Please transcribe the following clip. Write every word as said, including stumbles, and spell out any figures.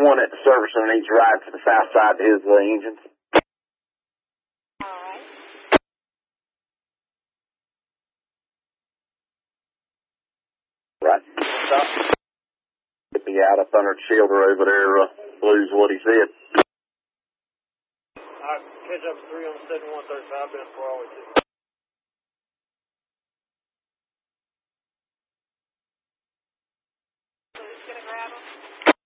one at the service center needs to ride to the south side of his uh, engines. Alright. Right. Stop. Get me out up under the shelter over there, uh, Blues, what he said. Alright, catch up to three on seven one thirty-five, been four hours. Who's gonna grab him?